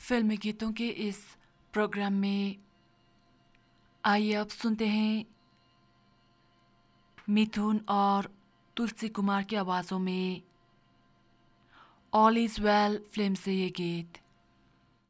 फिल्मी गीतों के इस प्रोग्राम में आइए अब सुनते हैं मिथुन और तुलसी कुमार की आवाज़ों में ऑल इज़ वेल फिल्म से ये गीत।